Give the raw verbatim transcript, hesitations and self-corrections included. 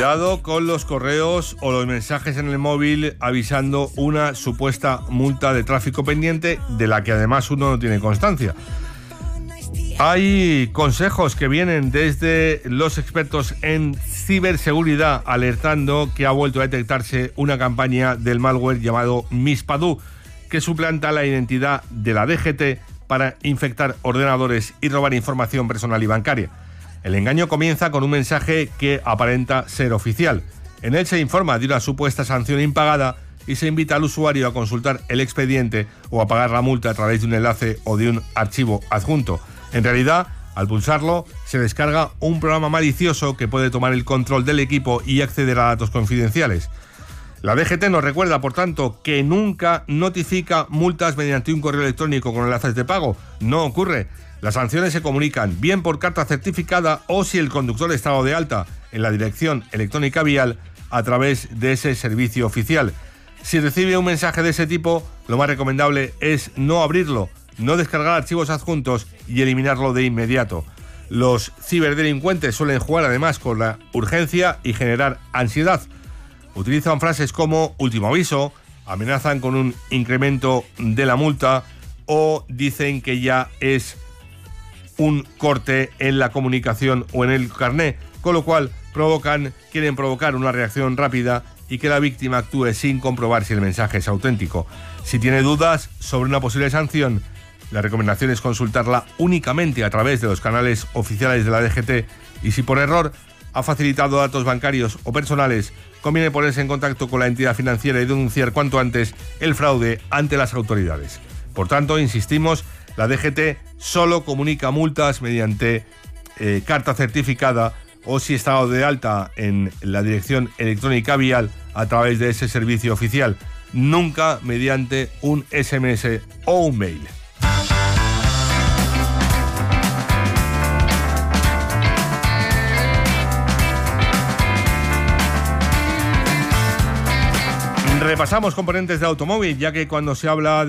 Cuidado con los correos o los mensajes en el móvil avisando una supuesta multa de tráfico pendiente de la que además uno no tiene constancia. Hay consejos que vienen desde los expertos en ciberseguridad alertando que ha vuelto a detectarse una campaña del malware llamado Mispadoo, que suplanta la identidad de la D G T para infectar ordenadores y robar información personal y bancaria. El engaño comienza con un mensaje que aparenta ser oficial. En él se informa de una supuesta sanción impagada y se invita al usuario a consultar el expediente o a pagar la multa a través de un enlace o de un archivo adjunto. En realidad, al pulsarlo, se descarga un programa malicioso que puede tomar el control del equipo y acceder a datos confidenciales. La D G T nos recuerda, por tanto, que nunca notifica multas mediante un correo electrónico con enlaces de pago. No ocurre. Las sanciones se comunican bien por carta certificada o, si el conductor está dado de alta en la dirección electrónica vial, a través de ese servicio oficial. Si recibe un mensaje de ese tipo, lo más recomendable es no abrirlo, no descargar archivos adjuntos y eliminarlo de inmediato. Los ciberdelincuentes suelen jugar además con la urgencia y generar ansiedad. Utilizan frases como último aviso, amenazan con un incremento de la multa o dicen que ya es un corte en la comunicación o en el carné, con lo cual provocan, quieren provocar una reacción rápida y que la víctima actúe sin comprobar si el mensaje es auténtico. Si tiene dudas sobre una posible sanción, la recomendación es consultarla únicamente a través de los canales oficiales de la D G T y si por error ha facilitado datos bancarios o personales, conviene ponerse en contacto con la entidad financiera y denunciar cuanto antes el fraude ante las autoridades. Por tanto, insistimos, la D G T solo comunica multas mediante eh, carta certificada o si está dado de alta en la dirección electrónica vial a través de ese servicio oficial, nunca mediante un S M S o un mail. Repasamos componentes de automóvil, ya que cuando se habla de